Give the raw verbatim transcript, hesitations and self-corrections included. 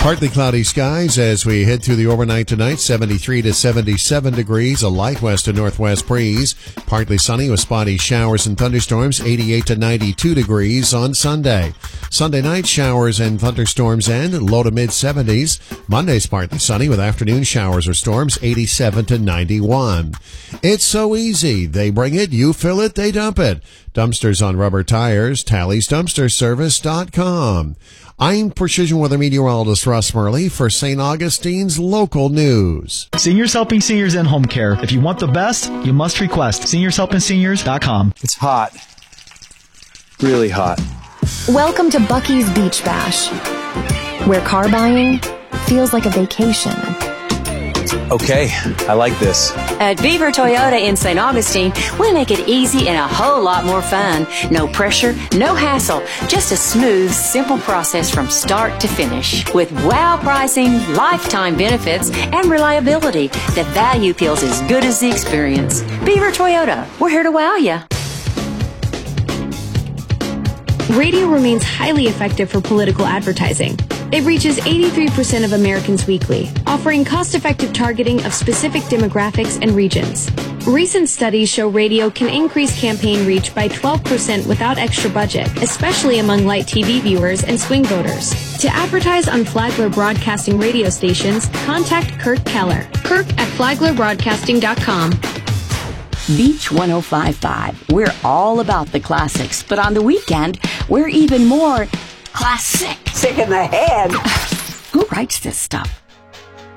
Partly cloudy skies as we head through the overnight tonight, seventy-three to seventy-seven degrees, a light west to northwest breeze. Partly sunny with spotty showers and thunderstorms, eighty-eight to ninety-two degrees on Sunday. Sunday night, showers and thunderstorms and low to mid seventies. Monday's partly sunny with afternoon showers or storms, eighty-seven to ninety-one. It's so easy. They bring it, you fill it, they dump it. Dumpsters on rubber tires, Tally's Dumpster Service dot com. I'm Precision Weather Meteorologist Russ Murley for Saint Augustine's local news. Seniors Helping Seniors in Home Care. If you want the best, you must request seniors helping seniors dot com. It's hot. Really hot. Welcome to Bucky's Beach Bash, where car buying feels like a vacation. Okay, I like this. At Beaver Toyota in Saint Augustine, we make it easy and a whole lot more fun. No pressure, no hassle, just a smooth, simple process from start to finish. With wow pricing, lifetime benefits, and reliability, the value feels as good as the experience. Beaver Toyota, we're here to wow you. Radio remains highly effective for political advertising. It reaches eighty-three percent of Americans weekly, offering cost-effective targeting of specific demographics and regions. Recent studies show radio can increase campaign reach by twelve percent without extra budget, especially among light T V viewers and swing voters. To advertise on Flagler Broadcasting radio stations, contact Kirk Keller. Kirk at Flagler Broadcasting dot com. Beach one oh five point five. We're all about the classics, but on the weekend, we're even more classic. Sick in the head. Who writes this stuff?